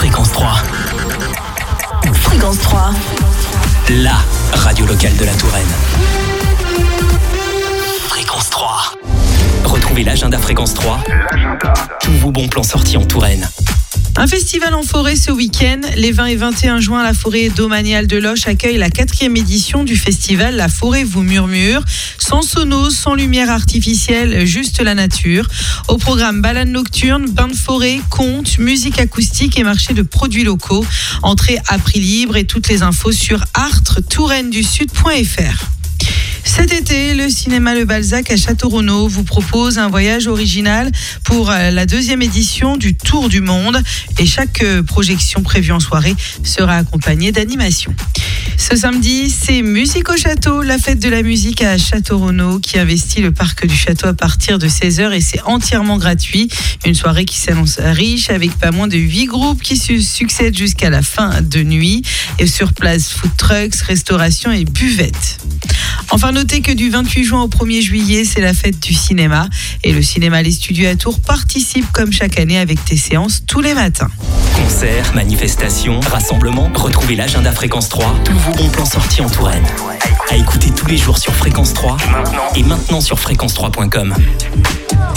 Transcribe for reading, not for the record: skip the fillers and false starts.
Fréquence 3. Fréquence 3. La radio locale de la Touraine. Fréquence 3. Retrouvez l'agenda Fréquence 3. Tous vos bons plans sortis en Touraine. Un festival en forêt ce week-end. Les 20 et 21 juin, la forêt domaniale de Loches accueille la 4e édition du festival La Forêt vous murmure. Sans sonos, sans lumière artificielle, juste la nature. Au programme balade nocturne, bain de forêt, contes, musique acoustique et marché de produits locaux. Entrée à prix libre et toutes les infos sur artre-touraine-du-sud.fr. Cet été, le cinéma Le Balzac à Château-Renaud vous propose un voyage original pour la 2e édition du Tour du Monde. Et chaque projection prévue en soirée sera accompagnée d'animations. Ce samedi, c'est Musique au Château, la fête de la musique à Château-Renaud qui investit le parc du château à partir de 16h et c'est entièrement gratuit. Une soirée qui s'annonce riche avec pas moins de 8 groupes qui se succèdent jusqu'à la fin de nuit. Et sur place, food trucks, restauration et buvettes. Enfin, notez que du 28 juin au 1er juillet, c'est la fête du cinéma. Et le cinéma Les Studios à Tours participe comme chaque année avec des séances tous les matins. Concerts, manifestations, rassemblements, retrouvez l'agenda Fréquence 3. Tous vos bons plans sortis en Touraine. À écouter tous les jours sur Fréquence 3 et maintenant sur fréquence3.com.